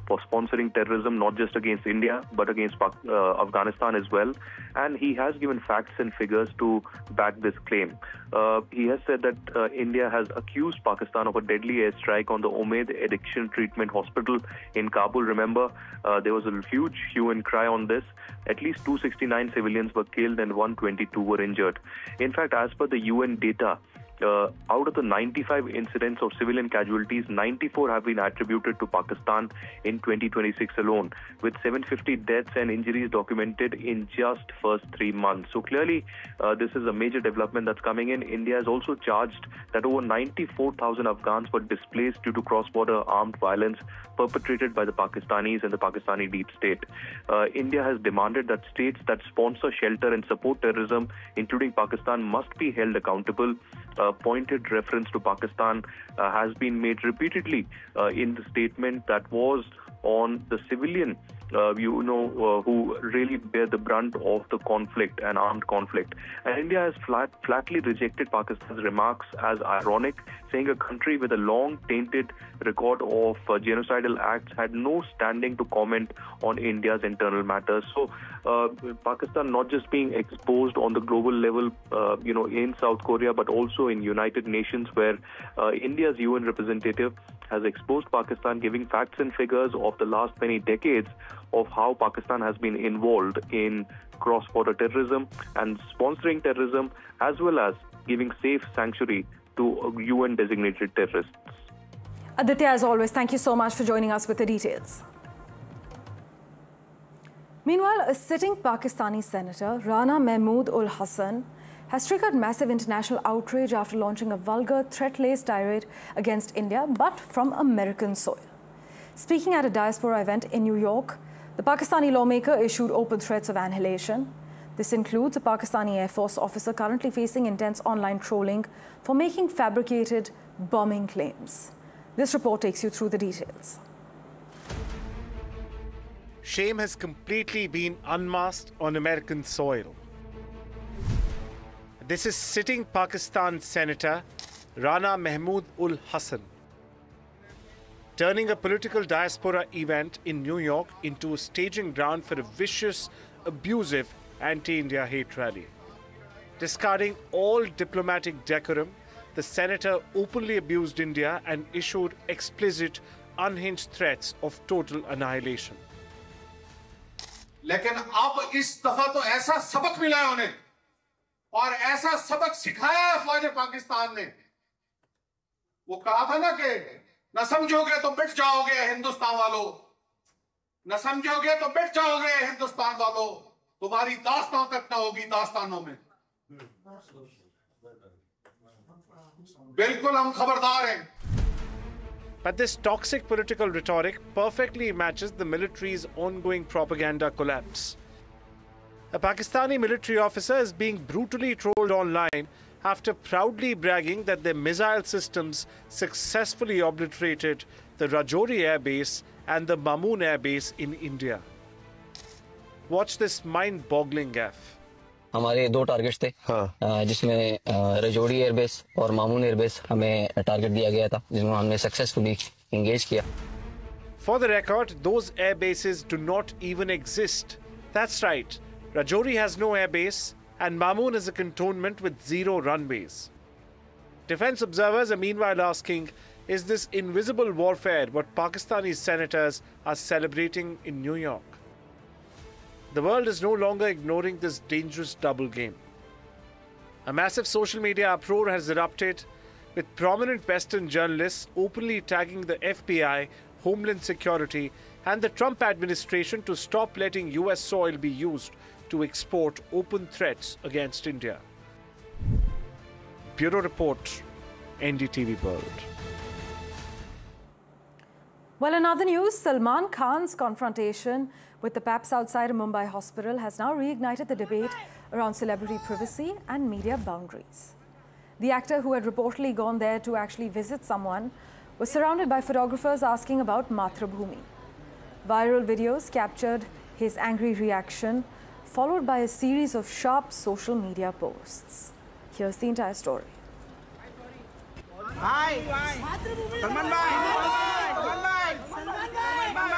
for sponsoring terrorism, not just against India, but against Afghanistan as well. And he has given facts and figures to back this claim. He has said that India has accused Pakistan of a deadly airstrike on the Umaid Addiction Treatment Hospital in Kabul. Remember, there was a huge hue and cry on this. At least 269 civilians were killed and 122 were injured. In fact, as per the UN data, out of the 95 incidents of civilian casualties, 94 have been attributed to Pakistan in 2026 alone, with 750 deaths and injuries documented in just first 3 months. So clearly, this is a major development that's coming in. India has also charged that over 94,000 Afghans were displaced due to cross-border armed violence perpetrated by the Pakistanis and the Pakistani deep state. India has demanded that states that sponsor, shelter and support terrorism, including Pakistan, must be held accountable. Pointed reference to Pakistan has been made repeatedly in the statement that was on the civilian, who really bear the brunt of the conflict and armed conflict. And India has flatly rejected Pakistan's remarks as ironic, saying a country with a long tainted record of genocidal acts had no standing to comment on India's internal matters. So Pakistan not just being exposed on the global level, in South Korea, but also in United Nations, where India's UN representative has exposed Pakistan, giving facts and figures of the last many decades of how Pakistan has been involved in cross-border terrorism and sponsoring terrorism, as well as giving safe sanctuary to UN-designated terrorists. Aditya, as always, thank you so much for joining us with the details. Meanwhile, a sitting Pakistani senator, Rana Mahmood ul Hasan, has triggered massive international outrage after launching a vulgar, threat-laced tirade against India, but from American soil. Speaking at a diaspora event in New York, the Pakistani lawmaker issued open threats of annihilation. This includes a Pakistani Air Force officer currently facing intense online trolling for making fabricated bombing claims. This report takes you through the details. Shame has completely been unmasked on American soil. This is sitting Pakistan Senator Rana Mahmood ul Hasan, turning a political diaspora event in New York into a staging ground for a vicious, abusive anti-India hate rally. Discarding all diplomatic decorum, the senator openly abused India and issued explicit, unhinged threats of total annihilation. लेकिन अब इस दफा तो ऐसा सबक मिला है उन्हें और ऐसा सबक सिखाया है फौज पाकिस्तान ने। वो कहा था ना कि न समझोगे तो मिट जाओगे हिंदुस्तान वालों, न समझोगे तो मिट जाओगे हिंदुस्तान वालों, तुम्हारी दास्तान तक न होगी दास्तानों में। बिल्कुल हम खबरदार हैं। But this toxic political rhetoric perfectly matches the military's ongoing propaganda collapse. A Pakistani military officer is being brutally trolled online after proudly bragging that their missile systems successfully obliterated the Rajouri Air Base and the Mamoon Air Base in India. Watch this mind-boggling gaffe. हमारे 2 targets थे, जिसमें रजौड़ी airbase और Mamun airbase हमें target दिया गया था, जिसमें हमने सक्सेसफुली एंगेज किया. For the record, those air bases do not even exist. That's right. Rajouri has no air base and Mamoon is a cantonment with 0 runways. Defense observers are meanwhile asking, is this invisible warfare what Pakistani senators are celebrating in New York? The world is no longer ignoring this dangerous double game. A massive social media uproar has erupted, with prominent Western journalists openly tagging the FBI, Homeland Security, and the Trump administration to stop letting US soil be used to export open threats against India. Bureau Report, NDTV World. Well, in other news, Salman Khan's confrontation with the PAPs outside a Mumbai hospital has now reignited the debate around celebrity privacy and media boundaries. The actor, who had reportedly gone there to actually visit someone, was surrounded by photographers asking about Mathrubhumi. Viral videos captured his angry reaction, followed by a series of sharp social media posts. Here's the entire story. Hi! Salman bhai!